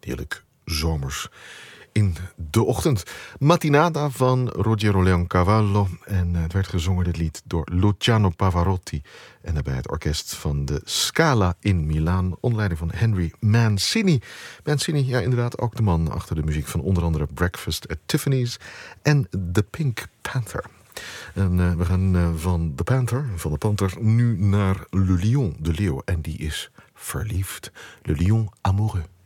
heerlijk zomers in de ochtend. Mattinata van Rogero Leoncavallo. En het werd gezongen, dit lied, door Luciano Pavarotti. En daarbij het orkest van de Scala in Milaan, onder leiding van Henry Mancini. Mancini, ja inderdaad, ook de man achter de muziek van onder andere Breakfast at Tiffany's en The Pink Panther. En we gaan van de Panther, nu naar Le Lion, de leeuw. En die is verliefd. Le Lion amoureux.